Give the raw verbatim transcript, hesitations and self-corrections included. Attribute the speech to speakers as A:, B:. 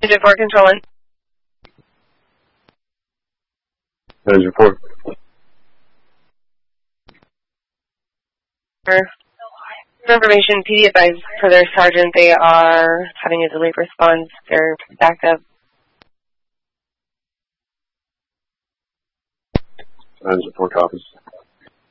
A: Agent four controlling.
B: Agent four.
A: For information, P D advised for their sergeant they are having a delayed response. They're backed up.
B: Agent four copies.